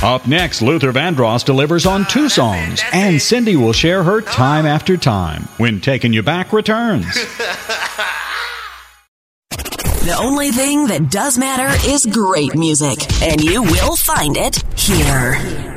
Up next, Luther Vandross delivers on 2 songs, and Cindy will share her time after time when Taking You Back returns. The only thing that does matter is great music, and you will find it here.